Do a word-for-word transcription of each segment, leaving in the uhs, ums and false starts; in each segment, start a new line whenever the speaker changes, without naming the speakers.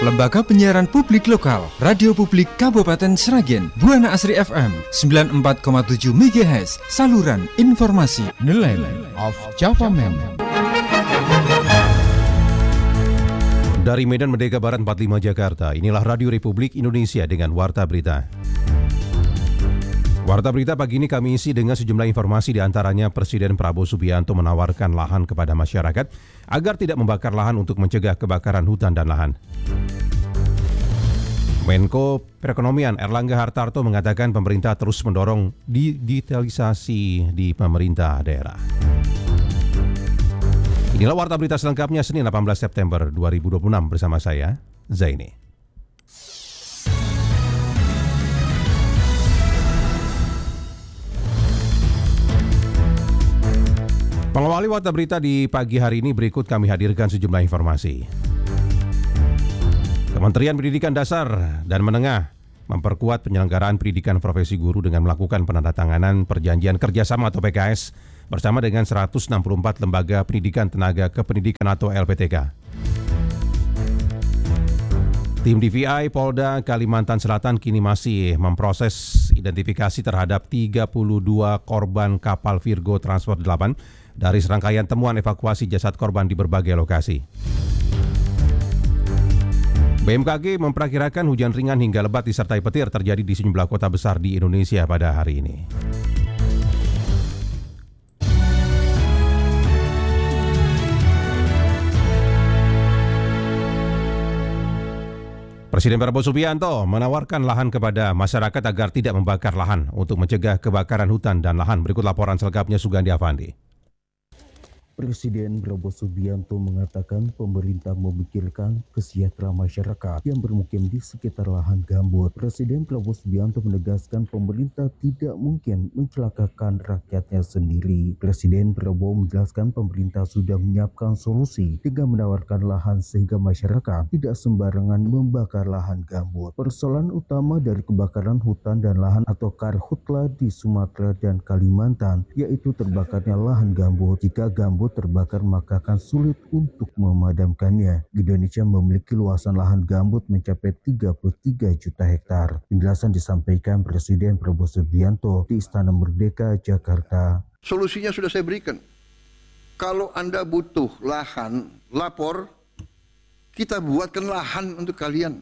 Lembaga Penyiaran Publik Lokal, Radio Publik Kabupaten Sragen, Buana Asri F M sembilan puluh empat koma tujuh megahertz, saluran informasi Nelayan of Java Man.
Dari Medan Merdeka Barat empat puluh lima Jakarta, inilah Radio Republik Indonesia dengan Warta Berita. Warta Berita pagi ini kami isi dengan sejumlah informasi, diantaranya Presiden Prabowo Subianto menawarkan lahan kepada masyarakat agar tidak membakar lahan untuk mencegah kebakaran hutan dan lahan. Menko Perekonomian Erlangga Hartarto mengatakan pemerintah terus mendorong digitalisasi di pemerintah daerah. Inilah Warta Berita selengkapnya Senin delapan belas September dua ribu dua puluh enam bersama saya, Zaini. Mengawali Warta Berita di pagi hari ini, berikut kami hadirkan sejumlah informasi. Kementerian Pendidikan Dasar dan Menengah memperkuat penyelenggaraan pendidikan profesi guru dengan melakukan penandatanganan perjanjian kerjasama atau P K S bersama dengan seratus enam puluh empat lembaga pendidikan tenaga kependidikan atau L P T K. Tim D V I Polda Kalimantan Selatan kini masih memproses identifikasi terhadap tiga puluh dua korban kapal Virgo Transport delapan dari serangkaian temuan evakuasi jasad korban di berbagai lokasi. B M K G memperkirakan hujan ringan hingga lebat disertai petir terjadi di sejumlah kota besar di Indonesia pada hari ini. Presiden Prabowo Subianto menawarkan lahan kepada masyarakat agar tidak membakar lahan untuk mencegah kebakaran hutan dan lahan. Berikut laporan selengkapnya Sugandi Avandi.
Presiden Prabowo Subianto mengatakan pemerintah memikirkan kesejahteraan masyarakat yang bermukim di sekitar lahan gambut. Presiden Prabowo Subianto menegaskan pemerintah tidak mungkin mencelakakan rakyatnya sendiri. Presiden Prabowo menjelaskan pemerintah sudah menyiapkan solusi dengan menawarkan lahan sehingga masyarakat tidak sembarangan membakar lahan gambut. Persoalan utama dari kebakaran hutan dan lahan atau karhutla di Sumatera dan Kalimantan yaitu terbakarnya lahan gambut. Jika gambut terbakar maka akan sulit untuk memadamkannya. Indonesia memiliki luasan lahan gambut mencapai tiga puluh tiga juta hektar. Penjelasan disampaikan Presiden Prabowo Subianto di Istana Merdeka, Jakarta.
Solusinya sudah saya berikan. Kalau Anda butuh lahan, lapor, kita buatkan lahan untuk kalian.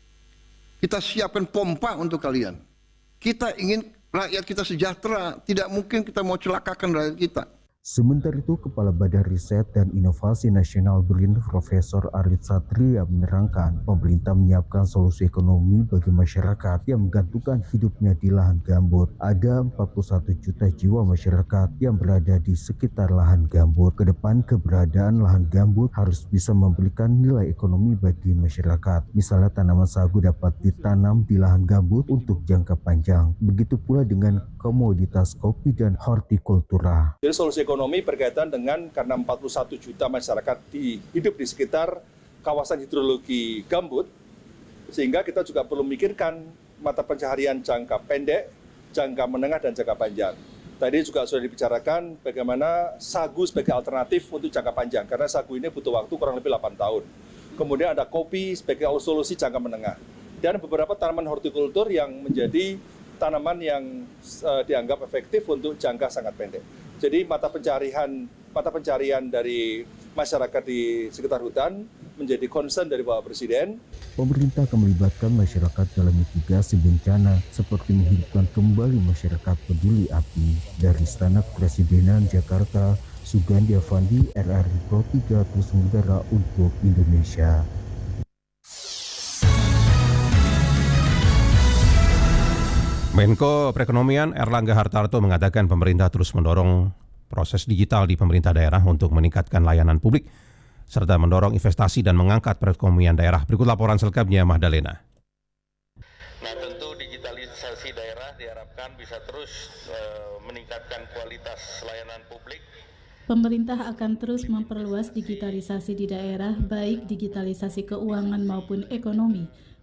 Kita siapkan pompa untuk kalian. Kita ingin rakyat kita sejahtera. Tidak mungkin kita mau celakakan rakyat kita.
Sementara itu, Kepala Badan Riset dan Inovasi Nasional BRIN Profesor Arit Satria menerangkan pemerintah menyiapkan solusi ekonomi bagi masyarakat yang menggantungkan hidupnya di lahan gambut. Ada empat puluh satu juta jiwa masyarakat yang berada di sekitar lahan gambut. Kedepan keberadaan lahan gambut harus bisa memberikan nilai ekonomi bagi masyarakat. Misalnya tanaman sagu dapat ditanam di lahan gambut untuk jangka panjang. Begitu pula dengan komoditas kopi dan hortikultura.
Jadi solusi ekonomi ekonomi berkaitan dengan karena empat puluh satu juta masyarakat di, hidup di sekitar kawasan hidrologi gambut, sehingga kita juga perlu memikirkan mata pencaharian jangka pendek, jangka menengah, dan jangka panjang. Tadi juga sudah dibicarakan bagaimana sagu sebagai alternatif untuk jangka panjang, karena sagu ini butuh waktu kurang lebih delapan tahun. Kemudian ada kopi sebagai solusi jangka menengah. Dan beberapa tanaman hortikultur yang menjadi tanaman yang uh, dianggap efektif untuk jangka sangat pendek. Jadi mata pencarian mata pencarian dari masyarakat di sekitar hutan menjadi concern dari Bapak Presiden.
Pemerintah akan melibatkan masyarakat dalam mitigasi bencana seperti menghidupkan kembali masyarakat peduli api. Dari Istana Kepresidenan Jakarta, Sugandi Avandi, R R I Pro tiga Terus Mengudara untuk Indonesia.
Menko Perekonomian Erlangga Hartarto mengatakan pemerintah terus mendorong proses digital di pemerintah daerah untuk meningkatkan layanan publik serta mendorong investasi dan mengangkat perekonomian daerah. Berikut laporan selengkapnya Mahdalena.
Nah, tentu digitalisasi daerah diharapkan bisa terus uh, meningkatkan kualitas layanan publik.
Pemerintah akan terus memperluas digitalisasi di daerah, baik digitalisasi keuangan maupun ekonomi,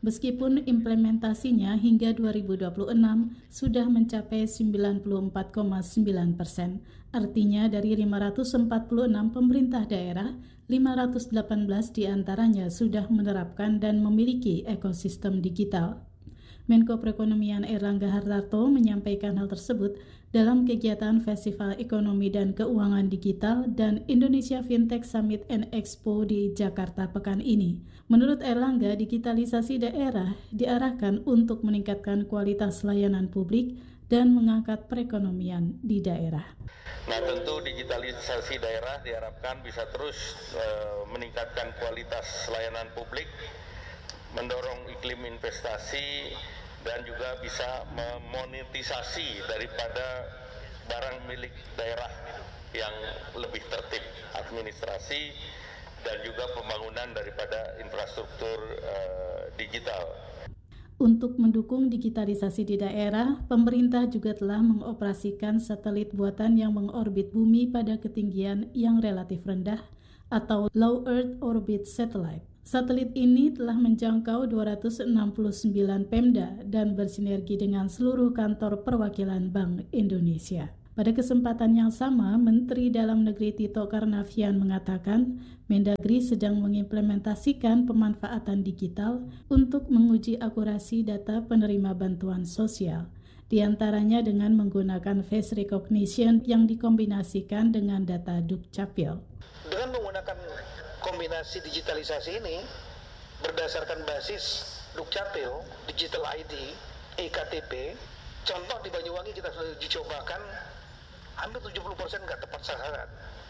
Meskipun implementasinya hingga dua ribu dua puluh enam sudah mencapai sembilan puluh empat koma sembilan persen, artinya dari lima ratus empat puluh enam pemerintah daerah, lima ratus delapan belas diantaranya sudah menerapkan dan memiliki ekosistem digital. Menko Perekonomian Airlangga Hartarto menyampaikan hal tersebut dalam kegiatan Festival Ekonomi dan Keuangan Digital dan Indonesia Fintech Summit and Expo di Jakarta pekan ini. Menurut Airlangga, digitalisasi daerah diarahkan untuk meningkatkan kualitas layanan publik dan mengangkat perekonomian di daerah.
Nah, tentu digitalisasi daerah diharapkan bisa terus e, meningkatkan kualitas layanan publik, mendorong iklim investasi, dan juga bisa memonetisasi daripada barang milik daerah yang lebih tertib, administrasi, dan juga pembangunan daripada infrastruktur uh, digital.
Untuk mendukung digitalisasi di daerah, pemerintah juga telah mengoperasikan satelit buatan yang mengorbit bumi pada ketinggian yang relatif rendah atau Low Earth Orbit Satellite. Satelit ini telah menjangkau dua ratus enam puluh sembilan Pemda dan bersinergi dengan seluruh kantor perwakilan Bank Indonesia. Pada kesempatan yang sama, Menteri Dalam Negeri Tito Karnavian mengatakan Mendagri sedang mengimplementasikan pemanfaatan digital untuk menguji akurasi data penerima bantuan sosial, di antaranya dengan menggunakan face recognition yang dikombinasikan dengan data Dukcapil.
Dengan menggunakan kombinasi digitalisasi ini berdasarkan basis Dukcapil, Digital I D, E K T P, contoh di Banyuwangi kita sudah dicobakan hampir tujuh puluh persen nggak tepat sasaran,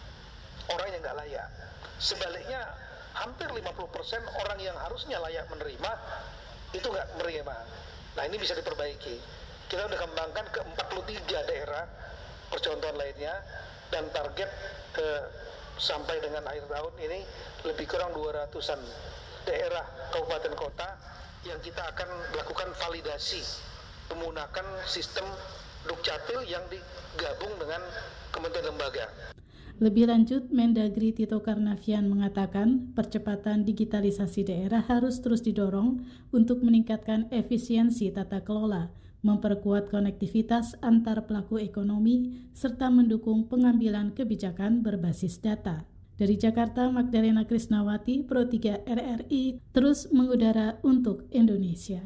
orang yang nggak layak. Sebaliknya hampir lima puluh persen orang yang harusnya layak menerima itu nggak menerima. Nah, ini bisa diperbaiki. Kita sudah kembangkan ke empat puluh tiga daerah percontohan lainnya, dan target ke sampai dengan akhir tahun ini lebih kurang dua ratusan daerah kabupaten kota yang kita akan melakukan validasi menggunakan sistem Dukcapil yang digabung dengan kementerian lembaga.
Lebih lanjut, Mendagri Tito Karnavian mengatakan percepatan digitalisasi daerah harus terus didorong untuk meningkatkan efisiensi tata kelola, memperkuat konektivitas antar pelaku ekonomi, serta mendukung pengambilan kebijakan berbasis data. Dari Jakarta, Magdalena Krisnawati, Pro tiga R R I, terus mengudara untuk Indonesia.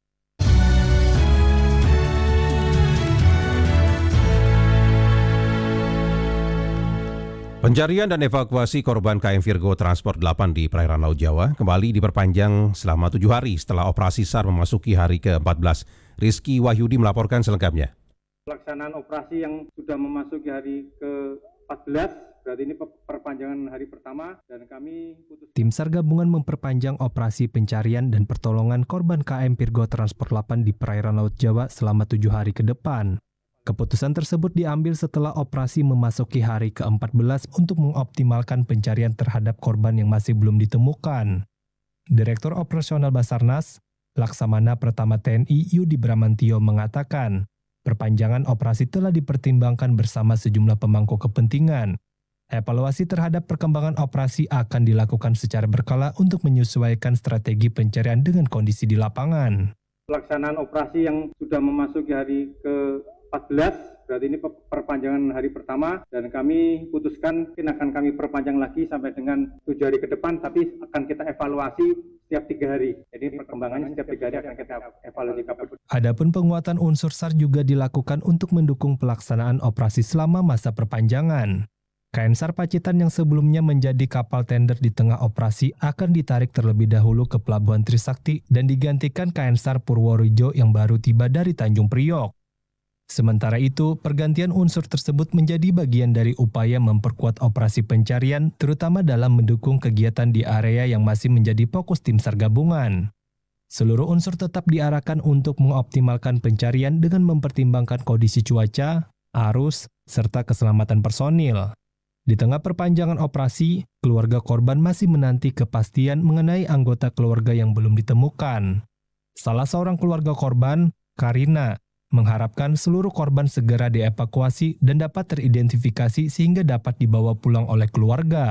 Pencarian dan evakuasi korban K M Virgo Transport delapan di perairan Laut Jawa kembali diperpanjang selama tujuh hari setelah operasi S A R memasuki hari ke empat belas. Rizky Wahyudi melaporkan selengkapnya.
Pelaksanaan operasi yang sudah memasuki hari ke empat belas, berarti ini perpanjangan hari pertama, dan kami putus...
Tim S A R gabungan memperpanjang operasi pencarian dan pertolongan korban K M Virgo Transport delapan di perairan Laut Jawa selama tujuh hari ke depan. Keputusan tersebut diambil setelah operasi memasuki hari ke empat belas untuk mengoptimalkan pencarian terhadap korban yang masih belum ditemukan. Direktur Operasional Basarnas, Laksamana Pratama T N I Yudi Bramantio mengatakan, perpanjangan operasi telah dipertimbangkan bersama sejumlah pemangku kepentingan. Evaluasi terhadap perkembangan operasi akan dilakukan secara berkala untuk menyesuaikan strategi pencarian dengan kondisi di lapangan.
Pelaksanaan operasi yang sudah memasuki hari ke empat belas, berarti ini perpanjangan hari pertama, dan kami putuskan mungkin akan kami perpanjang lagi sampai dengan tujuh hari ke depan, tapi akan kita evaluasi setiap tiga hari. Jadi perkembangannya setiap tiga hari akan kita evaluasi.
Adapun penguatan unsur S A R juga dilakukan untuk mendukung pelaksanaan operasi selama masa perpanjangan. K N S A R Pacitan yang sebelumnya menjadi kapal tender di tengah operasi akan ditarik terlebih dahulu ke Pelabuhan Trisakti dan digantikan K N S A R Purworejo yang baru tiba dari Tanjung Priok. Sementara itu, pergantian unsur tersebut menjadi bagian dari upaya memperkuat operasi pencarian, terutama dalam mendukung kegiatan di area yang masih menjadi fokus tim S A R gabungan. Seluruh unsur tetap diarahkan untuk mengoptimalkan pencarian dengan mempertimbangkan kondisi cuaca, arus, serta keselamatan personil. Di tengah perpanjangan operasi, keluarga korban masih menanti kepastian mengenai anggota keluarga yang belum ditemukan. Salah seorang keluarga korban, Karina, mengharapkan seluruh korban segera dievakuasi dan dapat teridentifikasi sehingga dapat dibawa pulang oleh keluarga.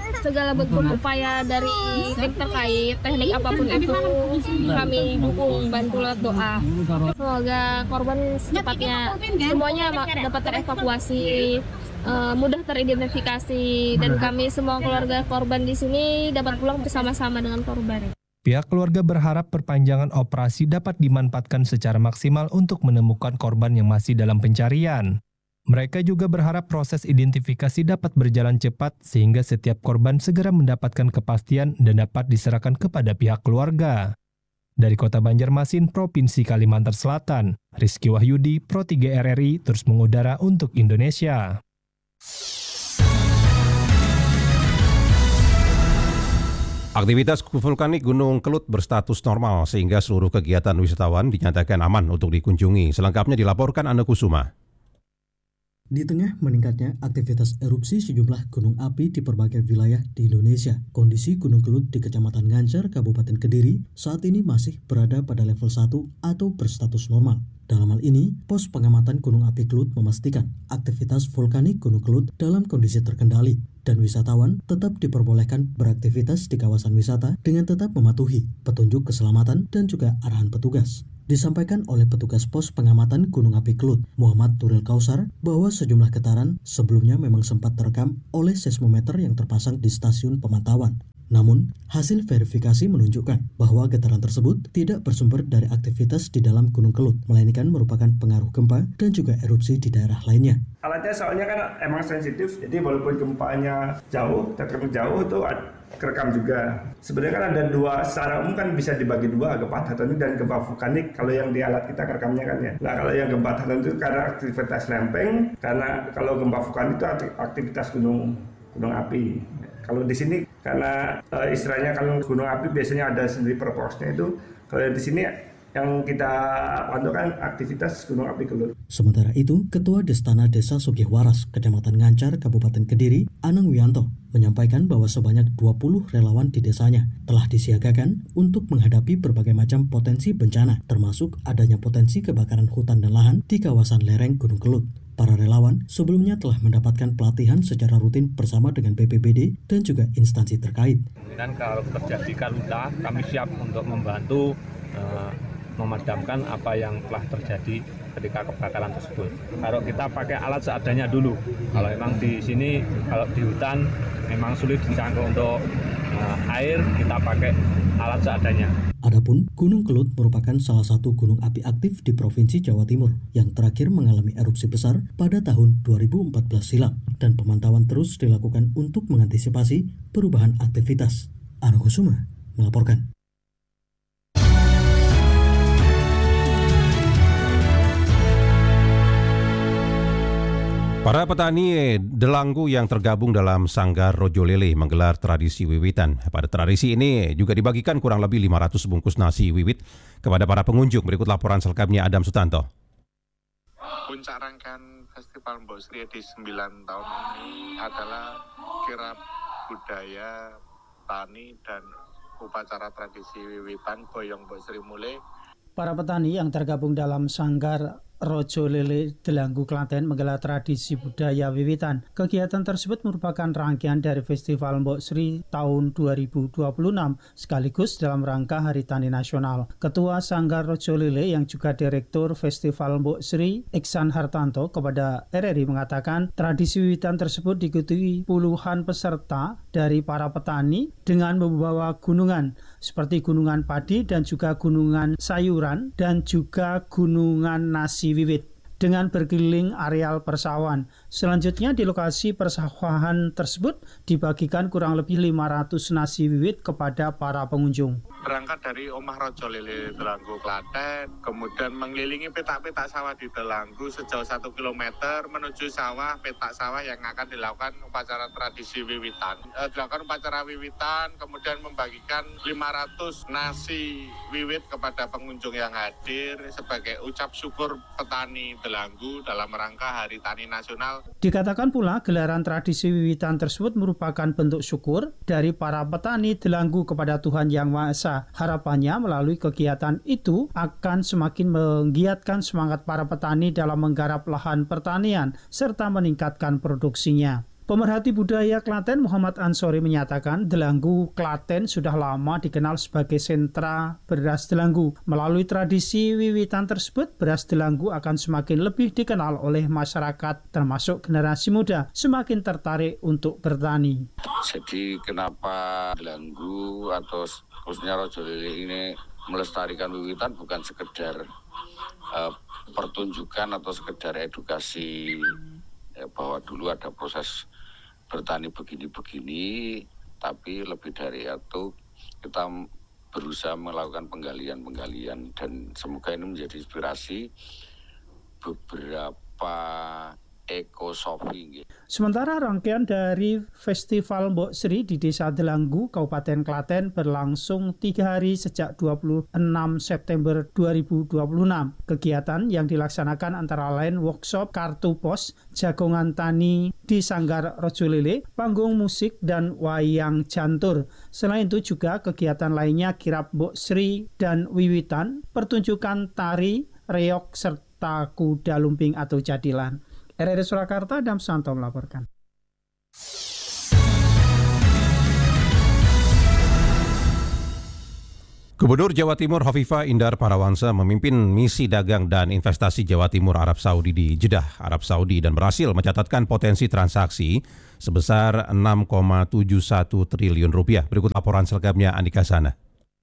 segala bentuk upaya dari tim terkait, teknik apapun itu kami dukung, bantu lewat doa. Semoga korban secepatnya semuanya dapat terevakuasi, uh, mudah teridentifikasi, dan kami semua keluarga korban di sini dapat pulang bersama-sama dengan korban.
Pihak keluarga berharap perpanjangan operasi dapat dimanfaatkan secara maksimal untuk menemukan korban yang masih dalam pencarian. Mereka juga berharap proses identifikasi dapat berjalan cepat sehingga setiap korban segera mendapatkan kepastian dan dapat diserahkan kepada pihak keluarga. Dari Kota Banjarmasin, Provinsi Kalimantan Selatan, Rizky Wahyudi, Pro tiga R R I terus mengudara untuk Indonesia.
Aktivitas vulkanik Gunung Kelut berstatus normal sehingga seluruh kegiatan wisatawan dinyatakan aman untuk dikunjungi. Selengkapnya dilaporkan Anne Kusuma.
Di tengah meningkatnya aktivitas erupsi sejumlah gunung api di berbagai wilayah di Indonesia, kondisi Gunung Kelut di Kecamatan Ngancar, Kabupaten Kediri saat ini masih berada pada level satu atau berstatus normal. Dalam hal ini, pos pengamatan Gunung Api Kelut memastikan aktivitas vulkanik Gunung Kelut dalam kondisi terkendali dan wisatawan tetap diperbolehkan beraktivitas di kawasan wisata dengan tetap mematuhi petunjuk keselamatan dan juga arahan petugas. Disampaikan oleh petugas pos pengamatan Gunung Api Kelut, Muhammad Nuril Kausar, bahwa sejumlah getaran sebelumnya memang sempat terekam oleh seismometer yang terpasang di stasiun pemantauan. Namun, hasil verifikasi menunjukkan bahwa getaran tersebut tidak bersumber dari aktivitas di dalam Gunung Kelut, melainkan merupakan pengaruh gempa dan juga erupsi di daerah lainnya.
Alatnya soalnya kan emang sensitif, jadi walaupun gempanya jauh, terekam jauh itu kerekam juga. Sebenarnya kan ada dua, secara umum kan bisa dibagi dua, gempa tektonik dan gempa vulkanik kalau yang di alat kita kerekamnya kan ya. Nah kalau yang gempa tektonik itu karena aktivitas lempeng, karena kalau gempa vulkanik itu aktivitas gunung gunung api. Kalau di sini karena e, istilahnya kalau gunung api biasanya ada sendiri proporsinya itu, kalau di sini yang kita pantaukan aktivitas Gunung Api Kelut.
Sementara itu, Ketua Destana Desa Sugihwaras, Kecamatan Ngancar, Kabupaten Kediri, Anang Wianto, menyampaikan bahwa sebanyak dua puluh relawan di desanya telah disiagakan untuk menghadapi berbagai macam potensi bencana, termasuk adanya potensi kebakaran hutan dan lahan di kawasan lereng Gunung Kelut. Para relawan sebelumnya telah mendapatkan pelatihan secara rutin bersama dengan B P B D dan juga instansi terkait.
Dan kalau terjadi kaluta, kami siap untuk membantu uh, memadamkan apa yang telah terjadi ketika kebakaran tersebut. Kalau kita pakai alat seadanya dulu. Kalau memang di sini, kalau di hutan memang sulit dijangkau untuk uh, air, kita pakai alat seadanya.
Adapun Gunung Kelut merupakan salah satu gunung api aktif di Provinsi Jawa Timur yang terakhir mengalami erupsi besar pada tahun dua ribu empat belas silam dan pemantauan terus dilakukan untuk mengantisipasi perubahan aktivitas. Anne Kusuma melaporkan.
Para petani Delanggu yang tergabung dalam Sanggar Rojolele menggelar tradisi wiwitan. Pada tradisi ini juga dibagikan kurang lebih lima ratus bungkus nasi wiwit kepada para pengunjung. Berikut laporan selengkapnya Adam Sutanto.
Puncak rangkaian Festival Mbok Sri di sembilan tahun ini adalah kirab budaya tani dan upacara tradisi wiwitan Boyong Mbok Sri Mulai.
Para petani yang tergabung dalam Sanggar Rojolele Delanggu Klaten menggelar tradisi budaya wiwitan. Kegiatan tersebut merupakan rangkaian dari Festival Mbok Sri tahun dua ribu dua puluh enam sekaligus dalam rangka Hari Tani Nasional. Ketua Sanggar Rojolele yang juga Direktur Festival Mbok Sri Iksan Hartanto kepada R R I mengatakan tradisi wiwitan tersebut diikuti puluhan peserta dari para petani dengan membawa gunungan seperti gunungan padi dan juga gunungan sayuran dan juga gunungan nasi wiwit dengan berkeliling areal persawahan. Selanjutnya di lokasi persawahan tersebut dibagikan kurang lebih lima ratus nasi wiwit kepada para pengunjung.
Berangkat dari Omah Rojolele Delanggu Klaten, kemudian mengelilingi petak-petak sawah di Delanggu sejauh satu kilometer menuju sawah, petak sawah yang akan dilakukan upacara tradisi wiwitan. E, dilakukan upacara wiwitan, kemudian membagikan lima ratus nasi wiwit kepada pengunjung yang hadir sebagai ucap syukur petani Delanggu dalam rangka Hari Tani Nasional.
Dikatakan pula gelaran tradisi wiwitan tersebut merupakan bentuk syukur dari para petani Delanggu kepada Tuhan Yang Maha Esa. Harapannya melalui kegiatan itu akan semakin menggiatkan semangat para petani dalam menggarap lahan pertanian serta meningkatkan produksinya. Pemerhati budaya Klaten Muhammad Ansori menyatakan Delanggu Klaten sudah lama dikenal sebagai sentra beras Delanggu. Melalui tradisi wiwitan tersebut, beras Delanggu akan semakin lebih dikenal oleh masyarakat termasuk generasi muda, semakin tertarik untuk bertani.
Jadi kenapa Delanggu atau khususnya Rojolele ini melestarikan wiwitan bukan sekedar uh, pertunjukan atau sekedar edukasi ya, bahwa dulu ada proses bertani begini-begini, tapi lebih dari itu kita berusaha melakukan penggalian-penggalian dan semoga ini menjadi inspirasi beberapa Eko Shopping.
Sementara rangkaian dari Festival Mbok Sri di Desa Delanggu, Kabupaten Klaten berlangsung tiga hari sejak dua puluh enam September dua ribu dua puluh enam. Kegiatan yang dilaksanakan antara lain workshop kartu pos, jagongan tani di Sanggar Rojolele, panggung musik, dan wayang jantur. Selain itu juga kegiatan lainnya kirap Mbok Sri dan wiwitan, pertunjukan tari, reok, serta kuda lumping atau jadilan. R R I Surakarta, Adam Santo melaporkan.
Gubernur Jawa Timur Hovifah Indar Parawansa memimpin misi dagang dan investasi Jawa Timur Arab Saudi di Jeddah, Arab Saudi dan berhasil mencatatkan potensi transaksi sebesar enam koma tujuh satu triliun rupiah. Berikut laporan selengkapnya Andika Sana.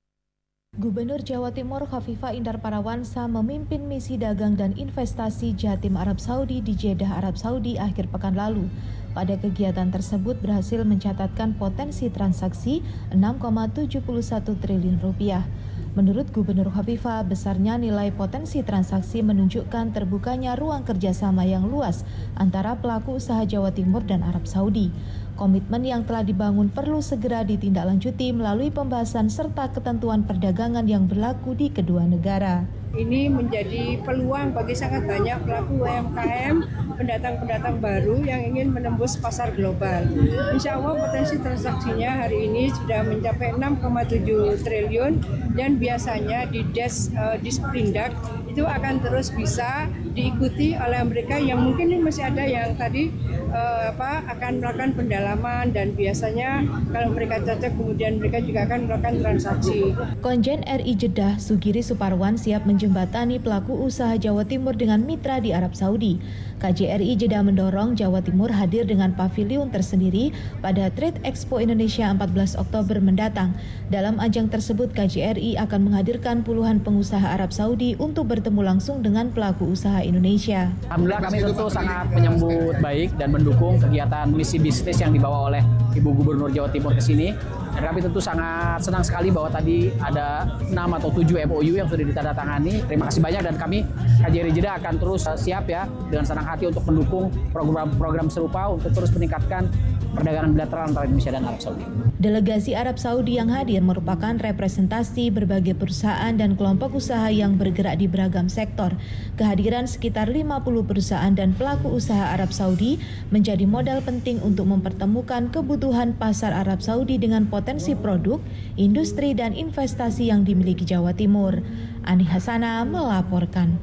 Gubernur Jawa Timur Hovifah Indar Parawansa memimpin misi dagang dan investasi Jatim Arab Saudi di Jeddah, Arab Saudi akhir pekan lalu. Pada kegiatan tersebut berhasil mencatatkan potensi transaksi enam koma tujuh satu triliun rupiah. Menurut Gubernur Hovifah, besarnya nilai potensi transaksi menunjukkan terbukanya ruang kerjasama yang luas antara pelaku usaha Jawa Timur dan Arab Saudi. Komitmen yang telah dibangun perlu segera ditindaklanjuti melalui pembahasan serta ketentuan perdagangan yang berlaku di kedua negara.
Ini menjadi peluang bagi sangat banyak pelaku U M K M, pendatang-pendatang baru yang ingin menembus pasar global. Insya Allah potensi transaksinya hari ini sudah mencapai enam koma tujuh triliun dan biasanya di Des uh, Disperindak itu akan terus bisa diikuti oleh mereka yang mungkin ini masih ada yang tadi uh, apa akan melakukan pendalaman dan biasanya kalau mereka cocok kemudian mereka juga akan melakukan transaksi.
Konjen R I Jeddah Sugiri Suparwan siap menjembatani pelaku usaha Jawa Timur dengan mitra di Arab Saudi. K J R I Jeddah mendorong Jawa Timur hadir dengan pavilion tersendiri pada Trade Expo Indonesia empat belas Oktober mendatang. Dalam ajang tersebut K J R I akan menghadirkan puluhan pengusaha Arab Saudi untuk bertemu langsung dengan pelaku usaha Indonesia.
Alhamdulillah kami tentu sangat menyambut baik dan mendukung kegiatan misi bisnis yang dibawa oleh Ibu Gubernur Jawa Timur ke sini. Dan kami tentu sangat senang sekali bahwa tadi ada enam atau tujuh M O U yang sudah ditandatangani. Terima kasih banyak dan kami K J R I Jeddah akan terus siap ya dengan senang hati untuk mendukung program-program serupa untuk terus meningkatkan perdagangan bilateral antara Indonesia dan Arab Saudi.
Delegasi Arab Saudi yang hadir merupakan representasi berbagai perusahaan dan kelompok usaha yang bergerak di beragam sektor. Kehadiran sekitar lima puluh perusahaan dan pelaku usaha Arab Saudi menjadi modal penting untuk mempertemukan kebutuhan pasar Arab Saudi dengan potensi produk, industri, dan investasi yang dimiliki Jawa Timur. Ani Hasana melaporkan.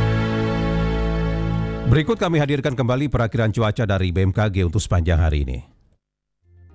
Berikut kami hadirkan kembali perakiraan cuaca dari B M K G untuk sepanjang hari ini.